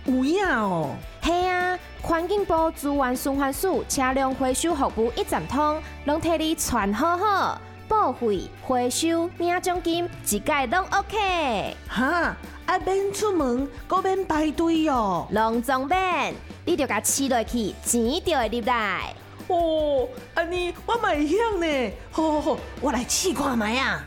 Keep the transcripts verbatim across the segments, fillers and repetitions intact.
有影哦。 嘿啊，环境部资源循环署车辆回收服务一站通，拢替你传好好，报废、回收、领奖金，一概拢 OK。 哈，啊免出门，阁免排队哦。 拢总免，你着甲饲落去，钱就会入来。 哦，安尼我嘛会晓呢。好好好，我来试看卖啊。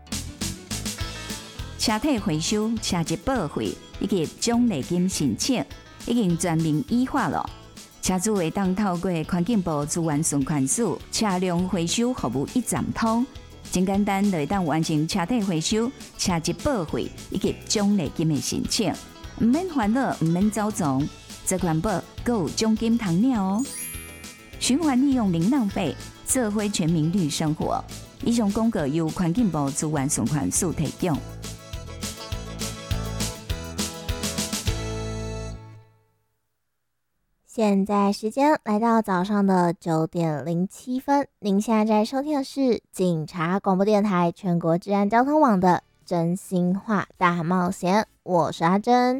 车体回收、车籍报废以及奖励金申请已经全面依法了。车主会当透过环境部资源循环署车辆回收服务一站通，真简单就会当完成车体回收、车籍报废以及奖励金的申请，唔免烦恼，唔免走总，这环保还有奖金通领哦。循环利用零浪费，社会全民绿生活。以上广告由环境部资源循环署提供。 现在时间来到早上的九点零七分，您现在在收听的是警察广播电台全国治安交通网的真心话大冒险，我是阿珍。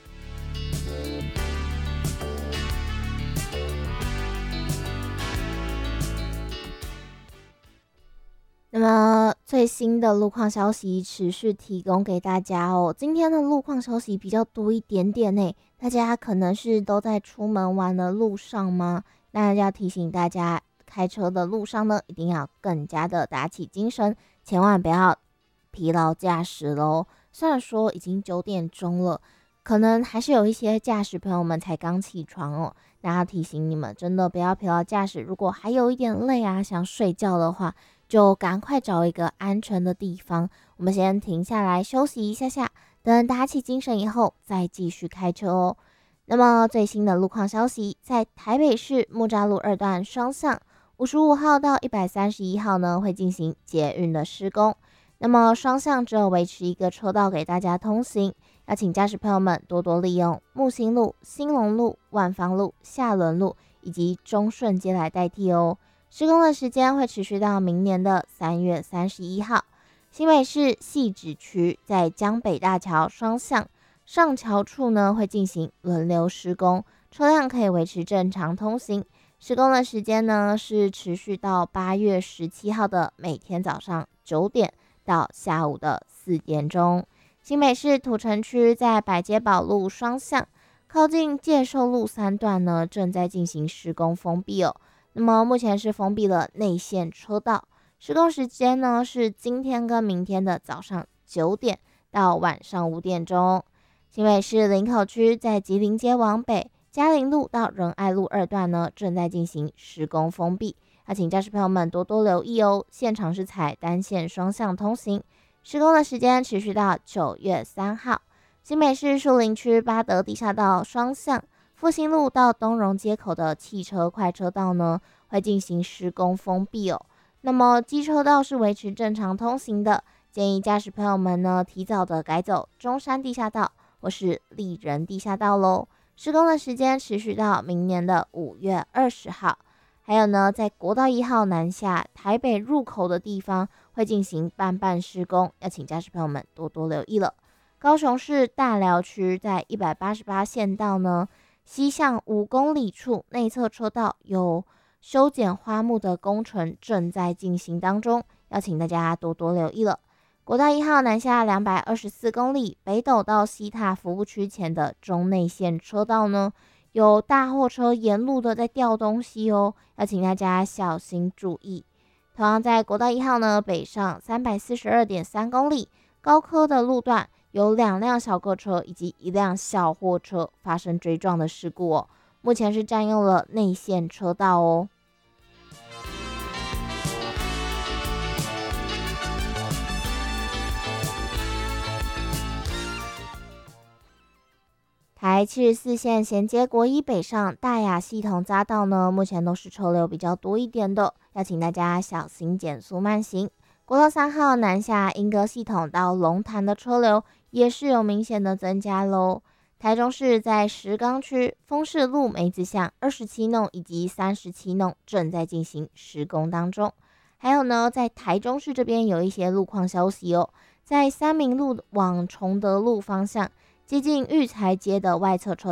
那么最新的路况消息持续提供给大家哦。今天的路况消息比较多一点点呢，大家可能是都在出门玩的路上吗？那要提醒大家，开车的路上呢，一定要更加的打起精神，千万不要疲劳驾驶咯。虽然说已经九点钟了，可能还是有一些驾驶朋友们才刚起床哦。那要提醒你们，真的不要疲劳驾驶，如果还有一点累啊，想睡觉的话，就赶快找一个安全的地方，我们先停下来休息一下下，等打起精神以后再继续开车哦。那么最新的路况消息，在台北市木栅路二段双向五十五号到一百三十一号呢，会进行捷运的施工。那么双向只有维持一个车道给大家通行，要请驾驶朋友们多多利用木星路、兴隆路、万芳路、下仑路以及中顺街来代替哦。施工的时间会持续到明年的三月三十一号。新北市汐止区在江北大桥双向上桥处呢，会进行轮流施工，车辆可以维持正常通行。施工的时间呢是持续到八月十七号的每天早上九点到下午的四点钟。新北市土城区在百街宝路双向靠近介寿路三段呢，正在进行施工封闭哦。那么目前是封闭了内线车道，施工时间呢是今天跟明天的早上九点到晚上五点钟。新北市林口区在吉林街往北嘉陵路到仁爱路二段呢，正在进行施工封闭，要请驾驶朋友们多多留意哦。现场是采单线双向通行，施工的时间持续到九月三号。新北市树林区八德地下道双向复兴路到东荣街口的汽车快车道呢，会进行施工封闭哦。那么机车道是维持正常通行的，建议驾驶朋友们呢提早的改走中山地下道或是丽人地下道喽。施工的时间持续到明年的五月二十号。还有呢，在国道一号南下台北入口的地方会进行半半施工，要请驾驶朋友们多多留意了。高雄市大寮区在一百八十八线道呢，西向五公里处内侧车道有修剪花木的工程正在进行当中，要请大家多多留意了。国道一号南下两百二十四公里北斗到西塔服务区前的中内线车道呢，有大货车沿路的在吊东西哦，要请大家小心注意。同样在国道一号呢北上三百四十二点三公里高科的路段，有两辆小客车以及一辆小货车发生追撞的事故哦，目前是占用了内线车道哦。台七十四线衔接国一北上大雅系统匝道呢，目前都是车流比较多一点的，要请大家小心减速慢行。国道三号南下莺歌系统到龙潭的车流也是有明显的增加喽。台中市在石冈区丰市路梅子巷二十七弄以及三十七弄正在进行施工当中。还有呢，在台中市这边有一些路况消息哦，在三民路往崇德路方向接近育才街的外侧车